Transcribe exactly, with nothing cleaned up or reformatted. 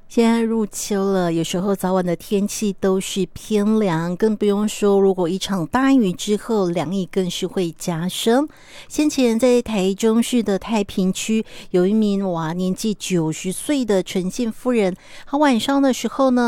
现在入秋了，有时候早晚的天气都是偏凉，更不用说如果一场大雨之后，凉意更是会加深。先前在台中市的太平区，有一名哇年纪九十岁的陈姓妇人，她晚上的时候呢，